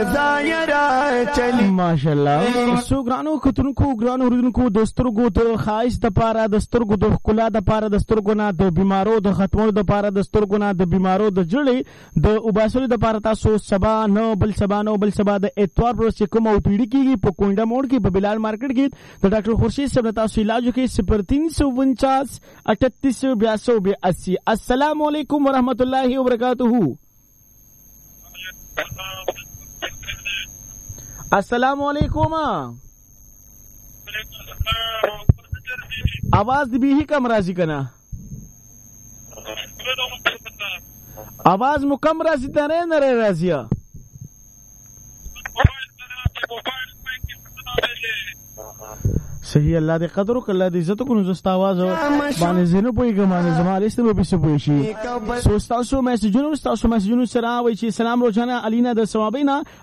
ظاهرا چلی ماشاءالله. سو ګرانو کتونکو ګرانو اوریدونکو د سترګو د ښایست دپاره د سترګو د ښکلا دپاره د سترګو نه د بیمارو د ختمولو دپاره د سترګو نه د بیمارو د جړې د وباسلو دپاره تاسو سبا نه بل سبا د اتوار پر ورځ چې کومه اوپیډي کېږي په کوینډا موډ کې په بلال مارکیټ کې د ډاکټر خورشید صاحب نه تاسو علاج وکړئ 0349 38 82 السلام علیکم ورحمۃ اللہ وبرکاتہ. السلام علیکم. आवाज भी ही कम राजी कना आवाज मु कम राजी तने नरे राजिया صحیح. الله دې قدر وکړي، الله دې عزت وکړي. زستا आवाज باندې زنه پوي ګمانه زماله استو به څه پوي شي. سو تاسو میسجونو سره وای چې سلام روزانه الینا د ثوابینا